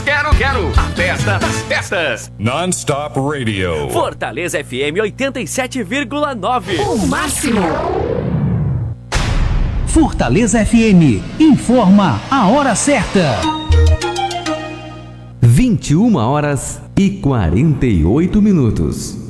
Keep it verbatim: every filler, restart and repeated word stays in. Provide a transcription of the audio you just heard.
Quero, quero, a festa das festas. Non-Stop Radio. Fortaleza F M oitenta e sete vírgula nove. O máximo. Fortaleza F M informa a hora certa. vinte e uma horas e quarenta e oito minutos.